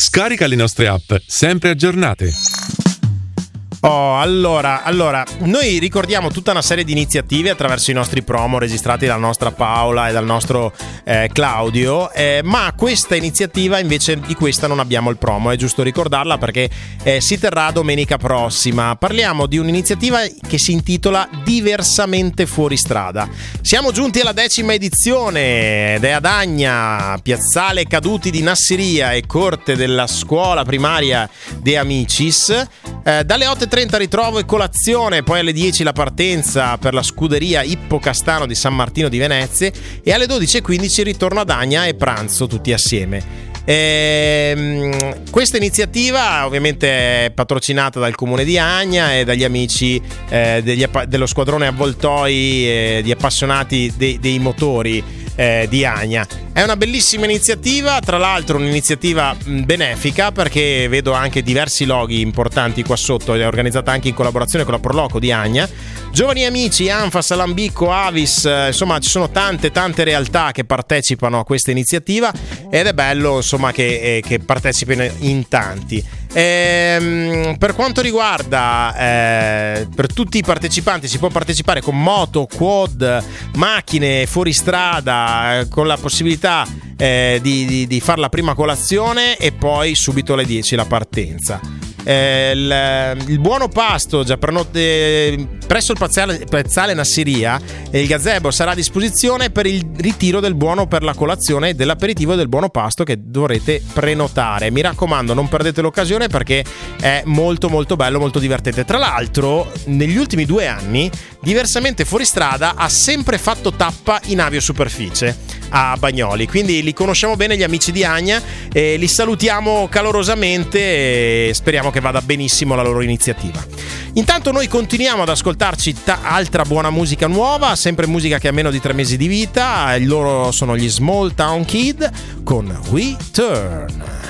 Scarica le nostre app, sempre aggiornate. Allora, noi ricordiamo tutta una serie di iniziative attraverso i nostri promo registrati dalla nostra Paola e dal nostro Claudio, ma questa iniziativa invece, di questa non abbiamo il promo, è giusto ricordarla perché si terrà domenica prossima. Parliamo di un'iniziativa che si intitola Diversamente fuori strada. Siamo giunti alla 10ª edizione ed è ad Agna, piazzale Caduti di Nassiria e corte della scuola primaria De Amicis. Dalle 8:30 ritrovo e colazione, poi alle 10 la partenza per la scuderia Ippo Castano di San Martino di Venezia e alle 12:15 ritorno ad Agna e pranzo tutti assieme. Questa iniziativa ovviamente è patrocinata dal comune di Agna e dagli amici dello squadrone avvoltoi di appassionati dei motori di Agna. È una bellissima iniziativa, tra l'altro un'iniziativa benefica, perché vedo anche diversi loghi importanti qua sotto, è organizzata anche in collaborazione con la Proloco di Agna. Giovani Amici, Anfas, Alambicco, Avis, insomma ci sono tante realtà che partecipano a questa iniziativa ed è bello insomma che partecipino in tanti. Per quanto riguarda per tutti i partecipanti, si può partecipare con moto, quad, macchine, fuoristrada, con la possibilità di fare la prima colazione e poi subito alle 10 la partenza. Il buono pasto già presso il piazzale Nassiria, il gazebo sarà a disposizione per il ritiro del buono per la colazione e dell'aperitivo del buono pasto che dovrete prenotare. Mi raccomando, non perdete l'occasione perché è molto bello, molto divertente. Tra l'altro negli ultimi 2 anni Diversamente fuori strada ha sempre fatto tappa in aviosuperficie a Bagnoli, quindi li conosciamo bene gli amici di Agna e li salutiamo calorosamente e speriamo che vada benissimo la loro iniziativa. Intanto noi continuiamo ad ascoltarci altra buona musica nuova, sempre musica che ha meno di 3 mesi di vita. Loro sono gli Small Town Kid con We Turn.